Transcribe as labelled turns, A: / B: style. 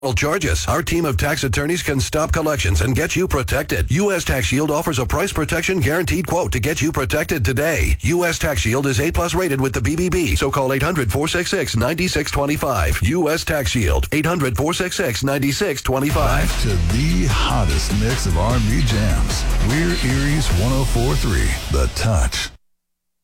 A: Charges. Our team of tax attorneys can stop collections and get you protected. U.S. Tax Shield offers a price protection guaranteed quote to get you protected today. U.S. Tax Shield is A+ rated with the BBB, so call 800-466-9625. U.S. Tax Shield, 800-466-9625.
B: Back to the hottest mix of R&B jams. We're Erie's 104.3, The Touch.